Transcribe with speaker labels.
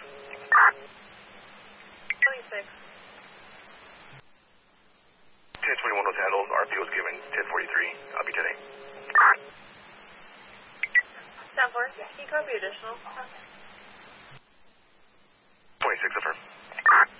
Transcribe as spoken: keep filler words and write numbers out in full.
Speaker 1: twenty-six.
Speaker 2: ten twenty-one was handled. R P O was given ten forty-three. I'll be today.
Speaker 1: ten four, can you copy additional?
Speaker 2: twenty-six, affirm.